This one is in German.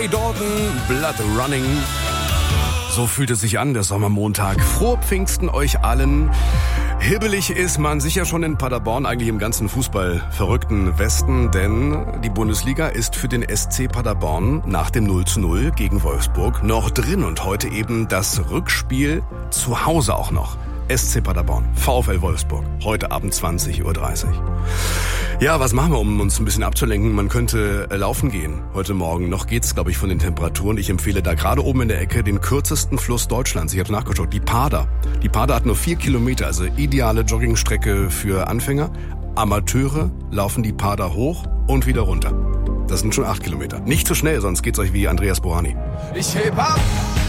Ray Dalton, Blood Running. So fühlt es sich an, der Sommermontag. Frohe Pfingsten euch allen. Hibbelig ist man sicher schon in Paderborn, eigentlich im ganzen Fußball-verrückten Westen, denn die Bundesliga ist für den SC Paderborn nach dem 0:0 gegen Wolfsburg noch drin und heute eben das Rückspiel zu Hause auch noch. SC Paderborn, VfL Wolfsburg, heute Abend 20:30 Uhr. Ja, was machen wir, um uns ein bisschen abzulenken? Man könnte laufen gehen heute Morgen. Noch geht's, glaube ich, von den Temperaturen. Ich empfehle da gerade oben in der Ecke den kürzesten Fluss Deutschlands. Ich habe nachgeschaut, die Pader. Die Pader hat nur 4 Kilometer, also ideale Joggingstrecke für Anfänger. Amateure laufen die Pader hoch und wieder runter. Das sind schon 8 Kilometer. Nicht zu schnell, sonst geht's euch wie Andreas Bohani. Ich heb ab!